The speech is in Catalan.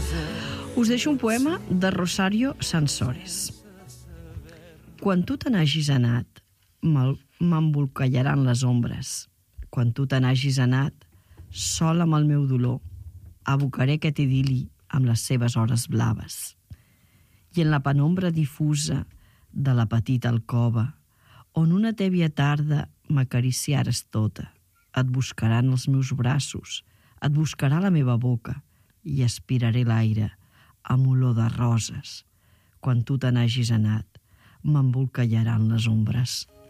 Us deixo un poema de Rosario Sansores. Quan tu te n'hagis anat, m'embolcallaran les ombres. Quan tu te n'hagis anat, sol amb el meu dolor, abocaré aquest idil·li amb les seves hores blaves. I en la penombra difusa de la petita alcova, on una tèbia tarda m'acariciares tota, et buscaran els meus braços, et buscarà la meva boca i aspiraré l'aire amb olor de roses. Quan tu te n'hagis anat, m'embolcallaran les ombres.